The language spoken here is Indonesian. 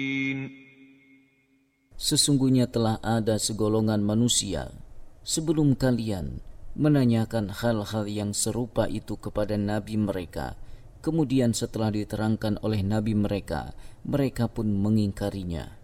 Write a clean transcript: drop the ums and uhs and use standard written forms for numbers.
Sesungguhnya telah ada segolongan manusia sebelum kalian menanyakan hal-hal yang serupa itu kepada nabi mereka. Kemudian setelah diterangkan oleh nabi mereka, mereka pun mengingkarinya.